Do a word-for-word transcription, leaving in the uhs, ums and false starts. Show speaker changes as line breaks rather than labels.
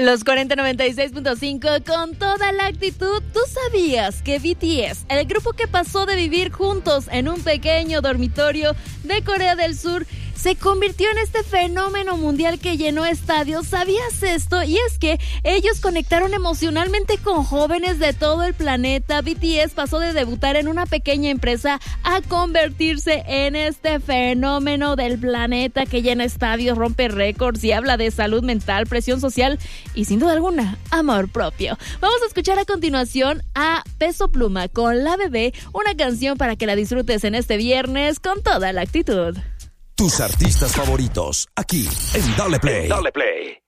Los cuarenta noventa y seis punto cinco con toda la actitud. ¿Tú sabías que B T S, el grupo que pasó de vivir juntos en un pequeño dormitorio de Corea del Sur, se convirtió en este fenómeno mundial que llenó estadios? ¿Sabías esto? Y es que ellos conectaron emocionalmente con jóvenes de todo el planeta. B T S pasó de debutar en una pequeña empresa a convertirse en este fenómeno del planeta que llena estadios, rompe récords y habla de salud mental, presión social y, sin duda alguna, amor propio. Vamos a escuchar a continuación a Peso Pluma con La Bebé, una canción para que la disfrutes en este viernes con toda la actitud.
Tus artistas favoritos, aquí en Dale Play.
Dale Play.